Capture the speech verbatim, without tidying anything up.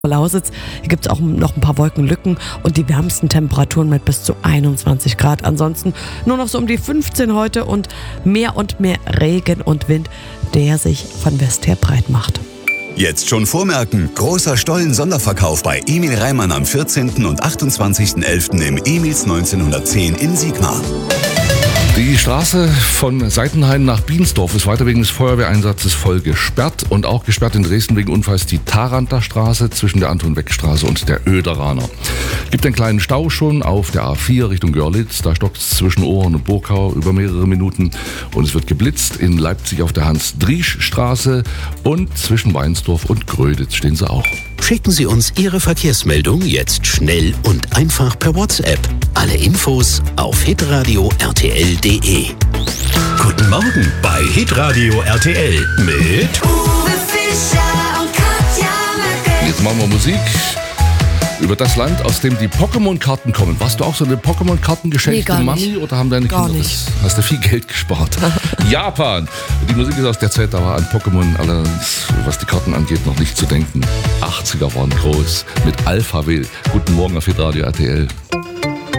Lausitz. Hier gibt es auch noch ein paar Wolkenlücken und die wärmsten Temperaturen mit bis zu einundzwanzig Grad. Ansonsten nur noch so um die fünfzehn heute und mehr und mehr Regen und Wind, der sich von West her breit macht. Jetzt schon vormerken. Großer Stollen-Sonderverkauf bei Emil Reimann am vierzehnten und achtundzwanzigsten elften im Emils neunzehnhundertzehn in Siegmar. Die Straße von Seitenhain nach Biensdorf ist weiter wegen des Feuerwehreinsatzes voll gesperrt und auch gesperrt in Dresden wegen Unfalls die Taranter Straße zwischen der Anton-Weck-Straße und der Oederaner. Gibt einen kleinen Stau schon auf der A vier Richtung Görlitz, da stockt es zwischen Ohren und Burkau über mehrere Minuten und es wird geblitzt in Leipzig auf der Hans-Driesch-Straße und zwischen Weinsdorf und Gröditz stehen sie auch. Schicken Sie uns Ihre Verkehrsmeldung jetzt schnell und einfach per WhatsApp. Alle Infos auf hitradio r t l punkt d e. Guten Morgen bei Hitradio R T L mit Uwe Fischer und Katja Möcke. Jetzt machen wir Musik über das Land, aus dem die Pokémon-Karten kommen. Warst du auch so eine Pokémon-Karten-geschenkte Nee, Mami oder haben deine Gar Kinder nicht. das? Hast du viel Geld gespart? Japan. Die Musik ist aus der Zeit, da war an Pokémon allerdings, was die Karten angeht, noch nicht zu denken. achtziger waren groß mit Alphaville. Guten Morgen auf Hitradio R T L.